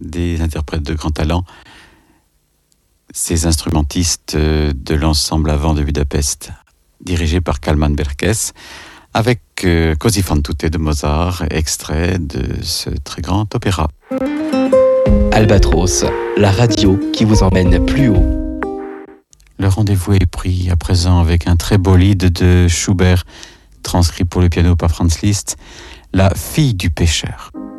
des interprètes de grand talent, ces instrumentistes de l'ensemble à vent de Budapest, dirigés par Kalman Berkes, avec Così fan tutte de Mozart, extrait de ce très grand opéra. Albatros, la radio qui vous emmène plus haut. Le rendez-vous est pris à présent avec un très beau lied de Schubert, transcrit pour le piano par Franz Liszt, La fille du pêcheur.